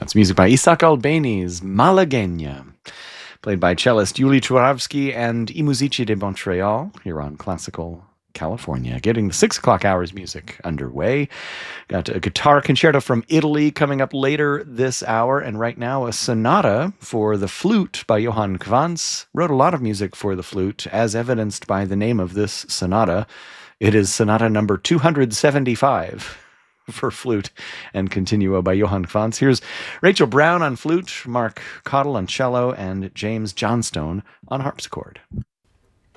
That's music by Isaac Albéniz, Malagueña, played by cellist Yuli Churavsky and I Musici de Montreal here on Classical California. Getting the 6 o'clock hours music underway. Got a guitar concerto from Italy coming up later this hour, and right now a sonata for the flute by Johann Quantz. Wrote a lot of music for the flute, as evidenced by the name of this sonata. It is sonata number 275 for flute and continuo by Johann Quantz. Here's Rachel Brown on flute, Mark Cottle on cello, and James Johnstone on harpsichord.